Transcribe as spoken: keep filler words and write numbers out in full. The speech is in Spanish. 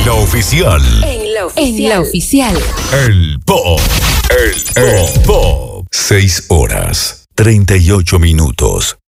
la oficial. En la oficial. En la oficial. El Pop. El, el Pop. Seis horas, treinta y ocho minutos.